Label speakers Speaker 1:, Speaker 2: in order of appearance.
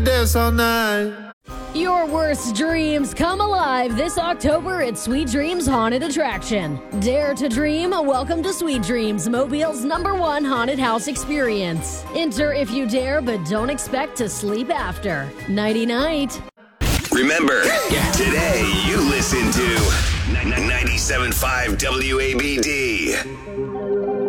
Speaker 1: dance all night.
Speaker 2: Your worst dreams come alive this October at Sweet Dreams Haunted Attraction. Dare to dream? Welcome to Sweet Dreams, Mobile's #1 haunted house experience. Enter if you dare, but don't expect to sleep after. Nighty-night.
Speaker 3: Remember, today you listen to 97.5 WABD.